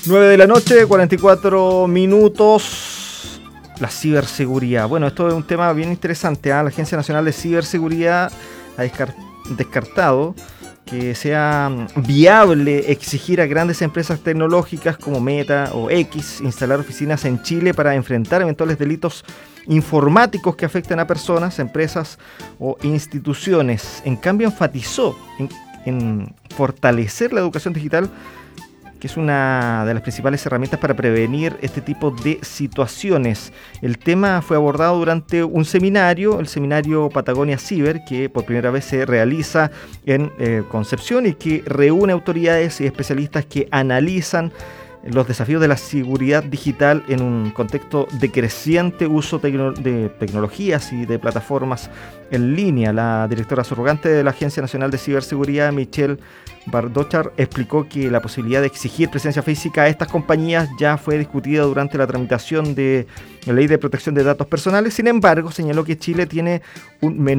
9 de la noche, 44 minutos. La ciberseguridad. Bueno, esto es un tema bien interesante. La Agencia Nacional de Ciberseguridad ha descartado que sea viable exigir a grandes empresas tecnológicas como Meta o X instalar oficinas en Chile para enfrentar eventuales delitos informáticos que afecten a personas, empresas o instituciones. En cambio, enfatizó en fortalecer la educación digital, que es una de las principales herramientas para prevenir este tipo de situaciones. El tema fue abordado durante un seminario, el seminario Patagonia Ciber, que por primera vez se realiza en Concepción y que reúne autoridades y especialistas que analizan los desafíos de la seguridad digital en un contexto de creciente uso de tecnologías y de plataformas en línea. La directora subrogante de la Agencia Nacional de Ciberseguridad, Michelle Bardochar, explicó que la posibilidad de exigir presencia física a estas compañías ya fue discutida durante la tramitación de la Ley de Protección de Datos Personales. Sin embargo, señaló que Chile tiene un menor